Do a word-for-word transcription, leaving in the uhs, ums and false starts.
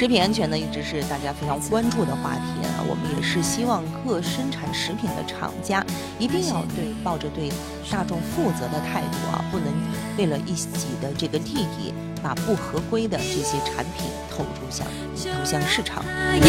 品安全呢，一直是大家非常关注的话题啊。我们也是希望各生产食品的厂家一定要对抱着对大众负责的态度啊，不能为了一己的这个利益，把不合规的这些产品投入向投向市场。